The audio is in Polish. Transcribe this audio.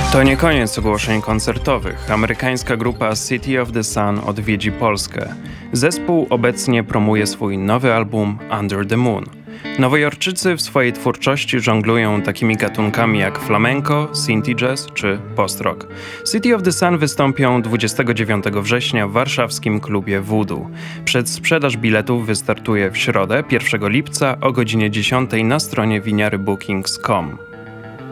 To nie koniec ogłoszeń koncertowych. Amerykańska grupa City of the Sun odwiedzi Polskę. Zespół obecnie promuje swój nowy album Under the Moon. Nowojorczycy w swojej twórczości żonglują takimi gatunkami jak flamenco, synthie jazz czy post-rock. City of the Sun wystąpią 29 września w warszawskim klubie Voodoo. Przedsprzedaż biletów wystartuje w środę, 1 lipca o godzinie 10 na stronie winiarybookings.com.